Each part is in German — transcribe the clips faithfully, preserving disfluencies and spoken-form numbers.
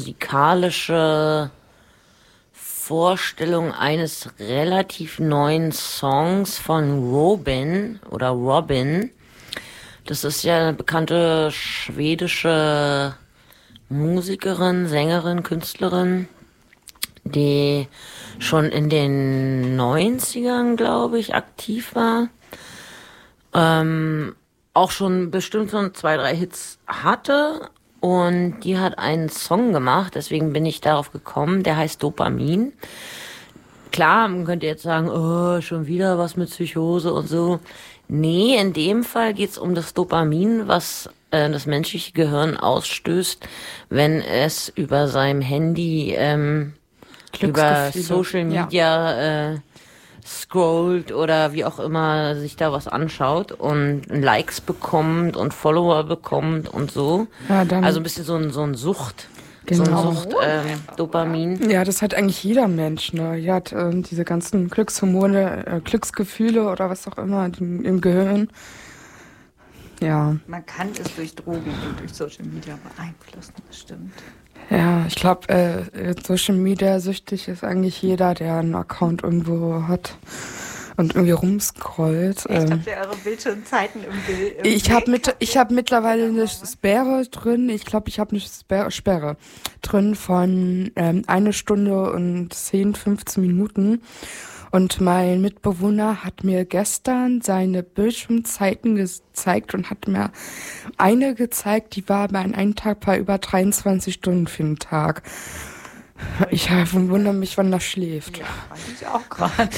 musikalische Vorstellung eines relativ neuen Songs von Robyn oder Robyn. Das ist ja eine bekannte schwedische Musikerin, Sängerin, Künstlerin, die schon in den neunzigern, glaube ich, aktiv war. Ähm, auch schon bestimmt so zwei, drei Hits hatte. Und die hat einen Song gemacht, deswegen bin ich darauf gekommen, der heißt Dopamin. Klar, man könnte jetzt sagen, oh, schon wieder was mit Psychose und so. Nee, in dem Fall geht's um das Dopamin, was äh, das menschliche Gehirn ausstößt, wenn es über seinem Handy, ähm, über Social Media ja. äh, scrollt oder wie auch immer sich da was anschaut und Likes bekommt und Follower bekommt und so. Ja, dann also ein bisschen so ein, so ein Sucht. Genau. So ein Sucht, äh, Dopamin. Ja, das hat eigentlich jeder Mensch, ne? Ja, hat äh, diese ganzen Glückshormone, äh, Glücksgefühle oder was auch immer im, im Gehirn. Ja. Man kann es durch Drogen und durch Social Media beeinflussen, das stimmt. Ja, ich glaube, äh, Social Media süchtig ist eigentlich jeder, der einen Account irgendwo hat und irgendwie rumscrollt. Echt, ähm. Habt ihr eure Bildschirmzeiten im Bild? Ich habe mit, ich hab mittlerweile eine Sperre drin. Ich glaube, ich habe eine Sperre, Sperre drin von ähm, eine Stunde und zehn, fünfzehn Minuten. Und mein Mitbewohner hat mir gestern seine Bildschirmzeiten gezeigt und hat mir eine gezeigt, die war bei einem Tag bei über dreiundzwanzig Stunden für den Tag. Ich wundere mich, wann das schläft. Ja, weiß ich auch gerade.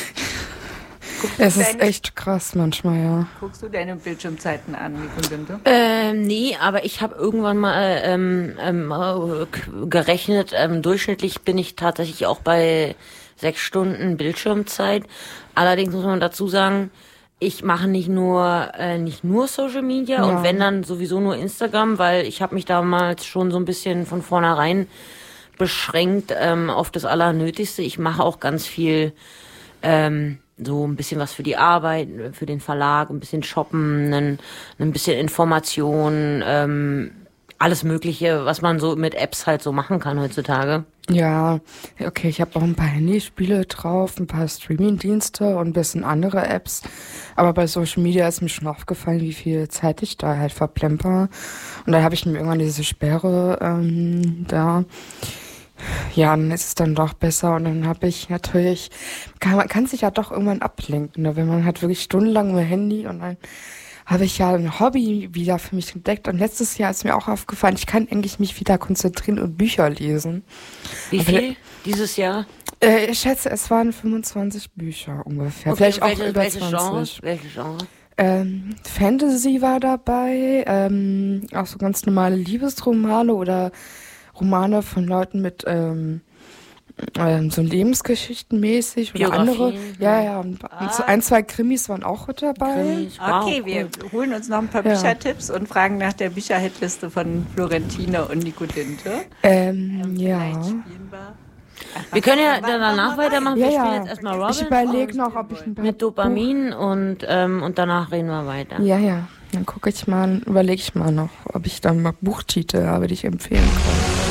Es ist echt krass manchmal, ja. Guckst du deine Bildschirmzeiten an, Nico? Ähm, nee, aber ich habe irgendwann mal ähm, ähm, gerechnet, ähm, durchschnittlich bin ich tatsächlich auch bei sechs Stunden Bildschirmzeit. Allerdings muss man dazu sagen, ich mache nicht nur äh, nicht nur Social Media ja. und wenn dann sowieso nur Instagram, weil ich habe mich damals schon so ein bisschen von vornherein beschränkt ähm, auf das Allernötigste. Ich mache auch ganz viel ähm, so ein bisschen was für die Arbeit, für den Verlag, ein bisschen shoppen, ein, ein bisschen Information, ähm, alles Mögliche, was man so mit Apps halt so machen kann heutzutage. Ja, okay, ich habe auch ein paar Handyspiele drauf, ein paar Streaming-Dienste und ein bisschen andere Apps. Aber bei Social Media ist mir schon aufgefallen, wie viel Zeit ich da halt verplemper. Und da habe ich mir irgendwann diese Sperre ähm, da. Ja, dann ist es dann doch besser und dann habe ich natürlich, kann, man kann sich ja doch irgendwann ablenken, ne? Wenn man halt wirklich stundenlang im Handy und dann habe ich ja ein Hobby wieder für mich entdeckt und letztes Jahr ist mir auch aufgefallen, ich kann eigentlich mich wieder konzentrieren und Bücher lesen. Wie Aber viel dieses Jahr? Äh, ich schätze, es waren fünfundzwanzig Bücher ungefähr, okay, vielleicht welche, auch über welche zwanzig. Genre? Welche Genre? Ähm, Fantasy war dabei, ähm, auch so ganz normale Liebesromane oder Romane von Leuten mit ähm, ähm, so Lebensgeschichten mäßig oder andere. Ja, ja. Und ah. ein, zwei Krimis waren auch mit dabei. Krimis, wow, okay, wir gut. holen uns noch ein paar ja. Büchertipps und fragen nach der Bücherhitliste von Florentine und Nico Dinte. Ähm, ähm, ja. Wir können ja danach weitermachen. Ja, wir ja. spielen jetzt erstmal Robyn. Ich überlege noch, ob ich ein mit Dopamin und ähm, und danach reden wir weiter. Ja, ja. Dann gucke ich mal, überlege ich mal noch, ob ich dann mal Buchtitel habe, die ich empfehlen kann.